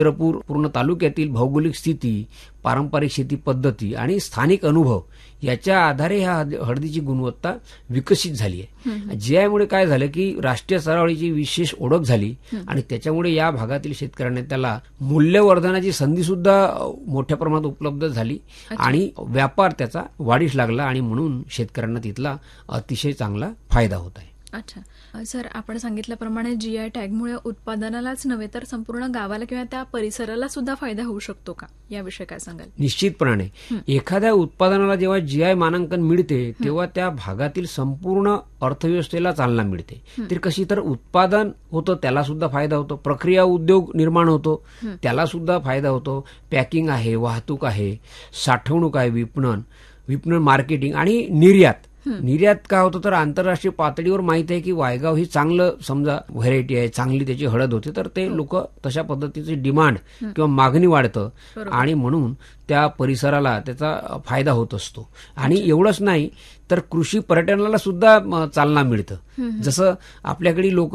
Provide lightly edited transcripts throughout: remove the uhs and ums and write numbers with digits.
चंद्रपूर पूर्ण तालुक्यातील भौगोलिक स्थिती, पारंपरिक शेती पद्धती आणि स्थानिक अनुभव याच्या आधारे ह्या हळदीची गुणवत्ता विकसित झाली आहे. जीआयमुळे काय झालं की राष्ट्रीय स्तरावरची विशेष ओळख झाली आणि त्याच्यामुळे या भागातील शेतकऱ्यांना त्याला मूल्यवर्धनाची संधी सुद्धा मोठ्या प्रमाणात उपलब्ध झाली आणि व्यापार त्याचा वाढीस लागला आणि म्हणून शेतकऱ्यांना तिथला अतिशय चांगला फायदा होत आहे. अच्छा सर, आपण सांगितल्याप्रमाणे जीआय टॅगमुळे उत्पादनालाच नव्हे तर संपूर्ण गावाला किंवा त्या परिसराला सुद्धा फायदा होऊ शकतो का, याविषयी काय सांगाल? निश्चितपणे एखाद्या उत्पादनाला जेव्हा जीआय मानांकन मिळते तेव्हा त्या भागातील संपूर्ण अर्थव्यवस्थेला चालना मिळते. तर कशी तर उत्पादन होतं त्याला सुद्धा फायदा होतो, प्रक्रिया उद्योग निर्माण होतो त्याला सुद्धा फायदा होतो, पॅकिंग आहे, वाहतूक आहे, साठवणूक आहे, विपणन मार्केटिंग आणि निर्यात काय होतं तर आंतरराष्ट्रीय पातळीवर माहिती आहे की वायगाव ही चांगलं समजा व्हरायटी आहे, चांगली त्याची हळद होते, तर ते लोक तशा पद्धतीची डिमांड किंवा मागणी वाढतं आणि म्हणून त्या परिसराला त्याचा फायदा होत असतो. आणि एवढंच नाही तर कृषी पर्यटनाला सुद्धा चालना मिळतं. जसं आपल्याकडे लोक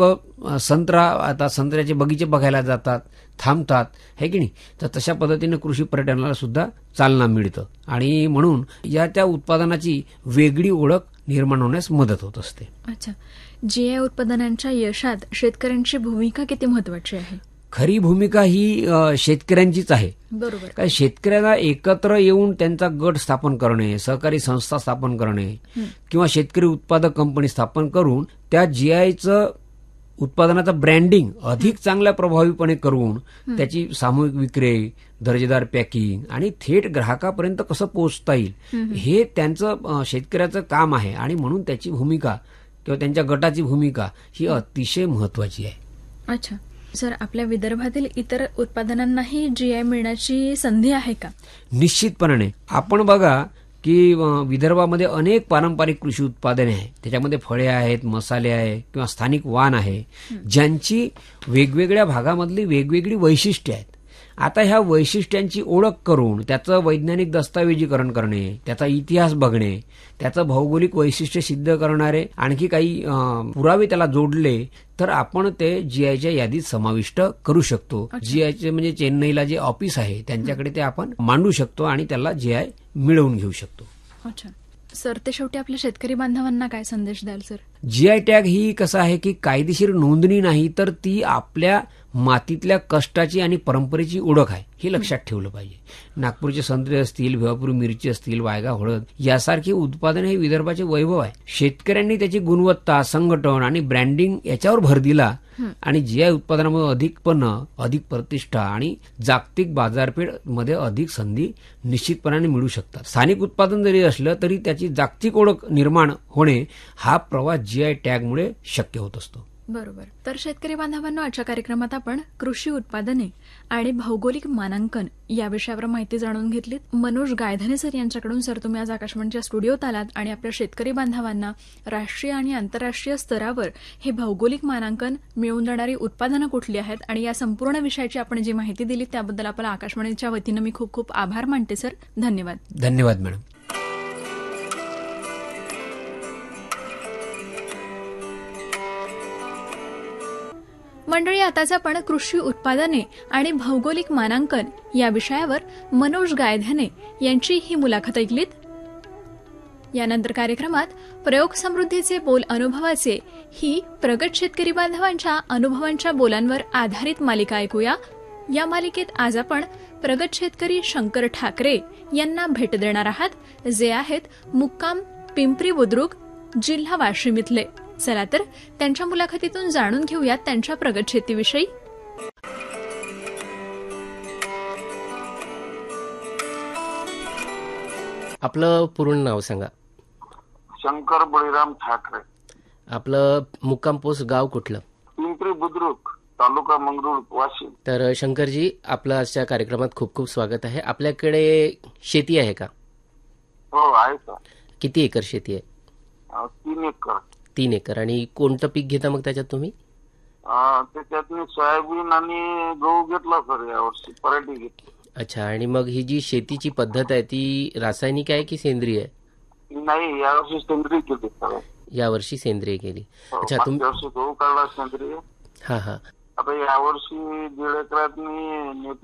आता संत्र्याचे बगीचे बघायला जातात, थांबतात, है की नाही, तर तशा पद्धतीने कृषी पर्यटनाला सुद्धा चालना मिळतं आणि म्हणून या त्या उत्पादनाची वेगळी ओळख निर्माण होण्यास मदत होत असते. अच्छा, जीआय उत्पादनांच्या यशात शेतकऱ्यांची भूमिका किती महत्वाची आहे? खरी भूमिका ही शेतकऱ्यांचीच आहे. बरोबर. काय शेतकऱ्यांना एकत्र येऊन त्यांचा गट स्थापन करणे, सहकारी संस्था स्थापन करणे किंवा शेतकरी उत्पादक कंपनी स्थापन करून त्या जीआयचं उत्पादनाचं ब्रँडिंग अधिक चांगल्या प्रभावीपणे करून त्याची सामूहिक विक्री, दर्जेदार पॅकिंग आणि थेट ग्राहकापर्यंत कसं पोहोचता येईल हे त्यांचं शेतकऱ्याचं काम आहे आणि म्हणून त्याची भूमिका किंवा त्यांच्या गटाची भूमिका ही अतिशय महत्वाची आहे. अच्छा सर, आपल्या विदर्भातील इतर उत्पादनांनाही जीआय मिळण्याची संधी आहे का? निश्चितपणे. आपण बघा की विदर्भामध्ये अनेक पारंपरिक कृषी उत्पादने आहेत, त्याच्यामध्ये फळे आहेत, मसाले आहे किंवा स्थानिक वाण आहे, ज्यांची वेगवेगळ्या भागामधली वेगवेगळी वैशिष्ट्ये आहेत. आता ह्या वैशिष्ट्यांची ओळख करून त्याचं वैज्ञानिक दस्तावेजीकरण करणे, त्याचा इतिहास बघणे, त्याचं भौगोलिक वैशिष्ट्य सिद्ध करणारे आणखी काही पुरावे त्याला जोडले तर आपण ते जीआयच्या यादीत समाविष्ट करू शकतो. जीआयचे म्हणजे चेन्नईला जे ऑफिस आहे त्यांच्याकडे ते आपण मांडू शकतो आणि त्याला जीआय मिळवून घेऊ शकतो. अच्छा सर, ते शेवटी आपल्या शेतकरी बांधवांना काय संदेश द्याल सर? जीआय टॅग ही कसं आहे की कायदेशीर नोंदणी नाही तर ती आपल्या मातीतल्या कष्टाची आणि परंपरेची ओळख आहे, हे लक्षात ठेवलं पाहिजे. नागपूरचे संत्रे असतील, भिवापुरी मिरची असतील, वायगाव हळद यासारखी उत्पादने हे विदर्भाचे वैभव आहे. शेतकऱ्यांनी त्याची गुणवत्ता, संघटन आणि ब्रँडिंग याच्यावर भर दिला आणि जीआय उत्पादनामुळे अधिक उत्पन्न, अधिक प्रतिष्ठा आणि जागतिक बाजारपेठ मध्ये अधिक संधी निश्चितपणाने मिळू शकतात. स्थानिक उत्पादन जरी असलं तरी त्याची जागतिक ओळख निर्माण होणे हा प्रवास जीआय टॅगमुळे शक्य होत असतो. बरोबर. तर शेतकरी बांधवांनो, आजच्या कार्यक्रमात आपण कृषी उत्पादने आणि भौगोलिक मानांकन या विषयावर माहिती जाणून घेतलीत. मनोज गायधने सर यांच्याकडून. सर, तुम्ही आज आकाशवाणीच्या स्टुडिओत आलात आणि आपल्या शेतकरी बांधवांना राष्ट्रीय आणि आंतरराष्ट्रीय स्तरावर हे भौगोलिक मानांकन मिळवून देणारी उत्पादनं कुठली आहेत आणि या संपूर्ण विषयाची आपण जी माहिती दिली त्याबद्दल आपल्या आकाशवाणीच्या वतीनं मी खूप खूप आभार मानते सर. धन्यवाद. धन्यवाद मॅडम. मंडळी, आताच आपण कृषी उत्पादने आणि भौगोलिक मानांकन या विषयावर मनोज गायधने यांची ही मुलाखत ऐकलीत. यानंतर कार्यक्रमात प्रयोग समृद्धीचे बोल अनुभवाचे ही प्रगत शेतकरी बांधवांच्या अनुभवांच्या बोलांवर आधारित मालिका ऐकूया. या मालिकेत आज आपण प्रगत शेतकरी शंकर ठाकरे यांना भेट देणार आहात, जे आहेत मुक्काम पिंपरी बुद्रुक, जिल्हा वाशिम इथले. चला तर त्यांच्या मुलाखतीतून जाणून घेऊयात त्यांच्या प्रगत शेतीविषयी. आपलं पूर्ण नाव सांगा. शंकर बळीराम ठाकरे. आपलं मुक्काम पोस्ट गाव कुठलं? पिंपरी बुद्रुक, तालुका मंगरुळ, वाशिम. तर शंकरजी, आपलं आजच्या कार्यक्रमात खूप खूप स्वागत आहे. आपल्याकडे शेती आहे का? हो, आहे का. किती एकर शेती आहे? 3 एकर. 3 एकर. आणि कोणतं पीक घेता मग त्याच्यात तुम्ही? त्याच्यात मी सोयाबीन आणि गहू घेतला सर, यावर्षी पराठी घेतली. अच्छा. आणि मग ही जी शेतीची पद्धत आहे ती रासायनिक आहे की सेंद्रिय आहे? नाही, यावर्षी सेंद्रिय केली सर. यावर्षी सेंद्रिय केली. अच्छा. मागच्या वर्षी गहू काढला सेंद्रिय. हा. आता यावर्षी 1.5 एकरात मी